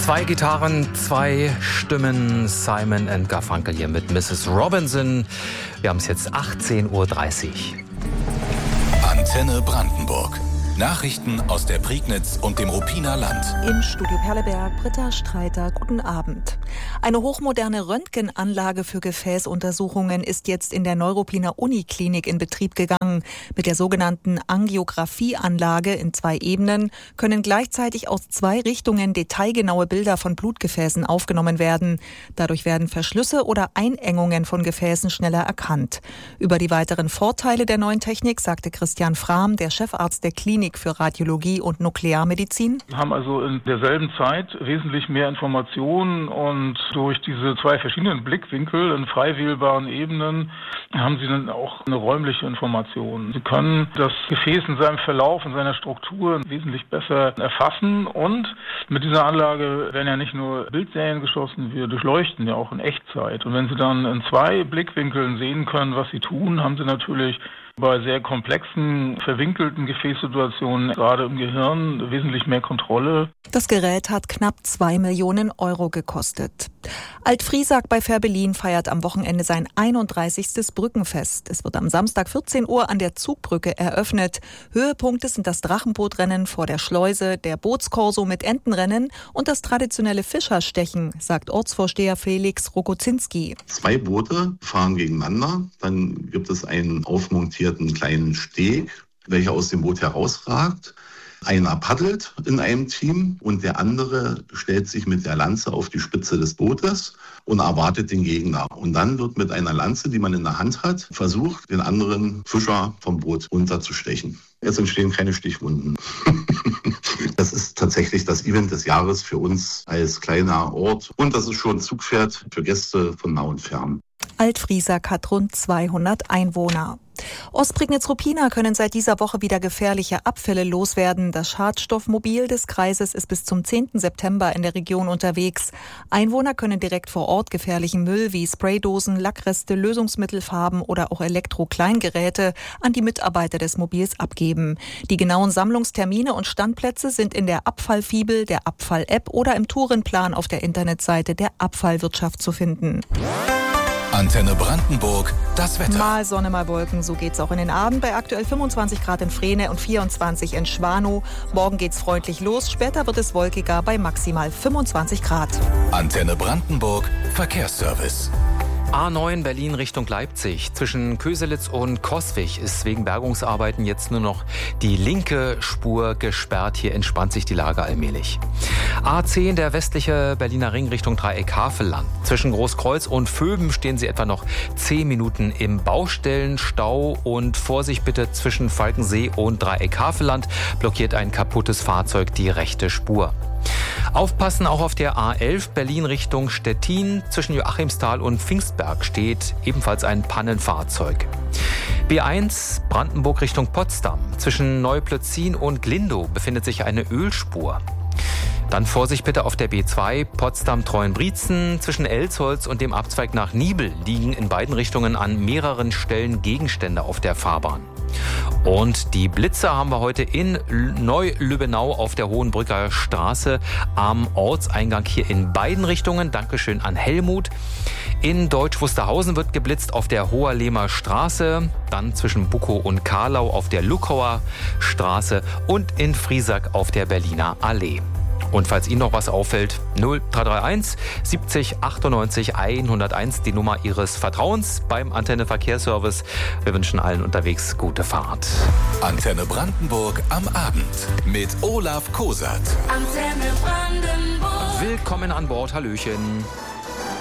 Zwei Gitarren, zwei Stimmen, Simon & Garfunkel hier mit Mrs. Robinson. Wir haben es jetzt 18:30 Uhr. Antenne Brandenburg. Nachrichten aus der Prignitz und dem Ruppiner Land. Im Studio Perleberg, Britta Streiter, guten Abend. Eine hochmoderne Röntgenanlage für Gefäßuntersuchungen ist jetzt in der Neuruppiner Uniklinik in Betrieb gegangen. Mit der sogenannten Angiografieanlage in 2 Ebenen können gleichzeitig aus 2 Richtungen detailgenaue Bilder von Blutgefäßen aufgenommen werden. Dadurch werden Verschlüsse oder Einengungen von Gefäßen schneller erkannt. Über die weiteren Vorteile der neuen Technik sagte Christian Frahm, der Chefarzt der Klinik für Radiologie und Nuklearmedizin. Wir haben also in derselben Zeit wesentlich mehr Informationen und durch diese 2 verschiedenen Blickwinkel in frei wählbaren Ebenen haben Sie dann auch eine räumliche Information. Sie können das Gefäß in seinem Verlauf, in seiner Struktur wesentlich besser erfassen und mit dieser Anlage werden ja nicht nur Bildserien geschossen, wir durchleuchten ja auch in Echtzeit. Und wenn Sie dann in 2 Blickwinkeln sehen können, was Sie tun, haben Sie natürlich bei sehr komplexen, verwinkelten Gefäßsituationen, gerade im Gehirn, wesentlich mehr Kontrolle. Das Gerät hat knapp 2 Millionen Euro gekostet. Alt-Friesack bei Fehrbellin feiert am Wochenende sein 31. Brückenfest. Es wird am Samstag 14 Uhr an der Zugbrücke eröffnet. Höhepunkte sind das Drachenbootrennen vor der Schleuse, der Bootskorso mit Entenrennen und das traditionelle Fischerstechen, sagt Ortsvorsteher Felix Rokozinski. 2 Boote fahren gegeneinander, dann gibt es einen aufmontierten kleinen Steg, welcher aus dem Boot herausragt. Einer paddelt in einem Team und der andere stellt sich mit der Lanze auf die Spitze des Bootes und erwartet den Gegner. Und dann wird mit einer Lanze, die man in der Hand hat, versucht, den anderen Fischer vom Boot runterzustechen. Es entstehen keine Stichwunden. Das ist tatsächlich das Event des Jahres für uns als kleiner Ort. Und das ist schon ein Zugpferd für Gäste von nah und fern. Alt-Friesack hat rund 200 Einwohner. Ostprignitz-Ruppiner können seit dieser Woche wieder gefährliche Abfälle loswerden. Das Schadstoffmobil des Kreises ist bis zum 10. September in der Region unterwegs. Einwohner können direkt vor Ort gefährlichen Müll wie Spraydosen, Lackreste, Lösungsmittelfarben oder auch Elektro-Kleingeräte an die Mitarbeiter des Mobils abgeben. Die genauen Sammlungstermine und Standplätze sind in der Abfallfibel, der Abfall-App oder im Tourenplan auf der Internetseite der Abfallwirtschaft zu finden. Antenne Brandenburg, das Wetter. Mal Sonne, mal Wolken, so geht's auch in den Abend bei aktuell 25 Grad in Frehne und 24 in Schwanow. Morgen geht's freundlich los, später wird es wolkiger bei maximal 25 Grad. Antenne Brandenburg, Verkehrsservice. A9 Berlin Richtung Leipzig. Zwischen Köselitz und Coswig ist wegen Bergungsarbeiten jetzt nur noch die linke Spur gesperrt. Hier entspannt sich die Lage allmählich. A10 der westliche Berliner Ring Richtung Dreieck Havelland. Zwischen Großkreuz und Vöben stehen Sie etwa noch 10 Minuten im Baustellenstau. Und Vorsicht bitte, zwischen Falkensee und Dreieck Havelland blockiert ein kaputtes Fahrzeug die rechte Spur. Aufpassen auch auf der A11 Berlin Richtung Stettin. Zwischen Joachimsthal und Pfingstberg steht ebenfalls ein Pannenfahrzeug. B1 Brandenburg Richtung Potsdam. Zwischen Neuplötzin und Glindow befindet sich eine Ölspur. Dann Vorsicht bitte auf der B2 Potsdam-Treuenbrietzen. Zwischen Elsholz und dem Abzweig nach Niebel liegen in beiden Richtungen an mehreren Stellen Gegenstände auf der Fahrbahn. Und die Blitze haben wir heute in Neu-Lübbenau auf der Hohenbrücker Straße am Ortseingang hier in beiden Richtungen. Dankeschön an Helmut. In Deutsch Wusterhausen wird geblitzt auf der Hoherlehmer Straße, dann zwischen Bukow und Karlau auf der Luckauer Straße und in Friesack auf der Berliner Allee. Und falls Ihnen noch was auffällt, 0331 70 98 101, die Nummer Ihres Vertrauens beim Antenne Verkehrsservice. Wir wünschen allen unterwegs gute Fahrt. Antenne Brandenburg am Abend mit Olaf Kosat. Antenne Brandenburg. Willkommen an Bord, Hallöchen.